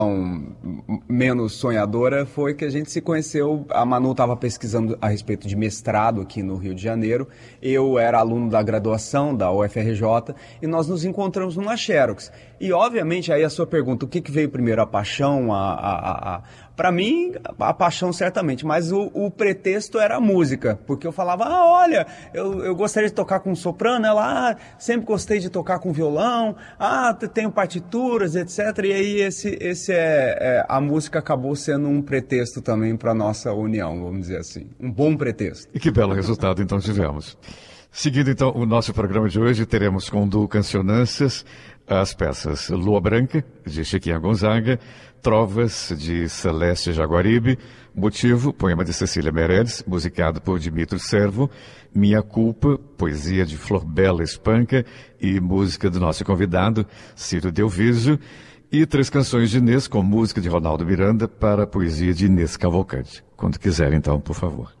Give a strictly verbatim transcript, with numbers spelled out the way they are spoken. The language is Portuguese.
menos sonhadora foi que a gente se conheceu. A Manu estava pesquisando a respeito de mestrado aqui no Rio de Janeiro, eu era aluno da graduação da U F R J e nós nos encontramos numa Xerox. E obviamente aí a sua pergunta, o que, que veio primeiro, a paixão, a, a, a... para mim a paixão certamente, mas o, o pretexto era a música, porque eu falava, ah, olha, eu, eu gostaria de tocar com soprano, ela, ah, sempre gostei de tocar com violão, ah, tenho partituras, etcétera. E aí esse, esse é, é, a música acabou sendo um pretexto também para nossa união, vamos dizer assim, um bom pretexto. E que belo resultado então tivemos. Seguindo então o nosso programa de hoje, teremos com Duo Cancionâncias as peças Lua Branca, de Chiquinha Gonzaga, Trovas, de Celeste Jaguaribe, Motivo, poema de Cecília Meirelles, musicado por Dimitro Servo, Minha Culpa, poesia de Flor Bela Espanca e música do nosso convidado, Ciro Delviso, e três canções de Inês com música de Ronaldo Miranda para a poesia de Inês Cavalcante. Quando quiser, então, por favor.